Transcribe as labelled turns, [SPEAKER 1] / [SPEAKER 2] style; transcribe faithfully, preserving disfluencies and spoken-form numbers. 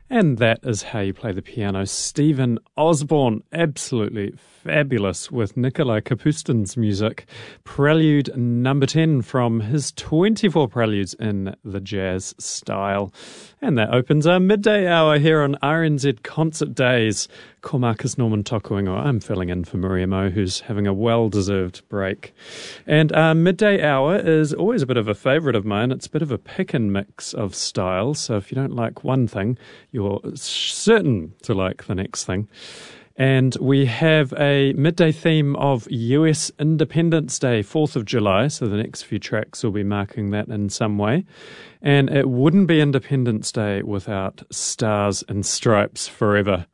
[SPEAKER 1] And that is how you play the piano. Stephen Osborne, absolutely fabulous with Nikolai Kapustin's music. Prelude number ten from his twenty-four preludes in the jazz style. And that opens our midday hour here on R N Z Concert Days. Ko Marcus Norman Tokuingo. I'm filling in for Maria Mo, who's having a well-deserved break. And our midday hour is always a bit of a favourite of mine. It's a bit of a pick and mix of styles. So if you don't like one thing, you're certain to like the next thing. And we have a midday theme of U S Independence Day, fourth of July, so the next few tracks will be marking that in some way. And it wouldn't be Independence Day without Stars and Stripes Forever.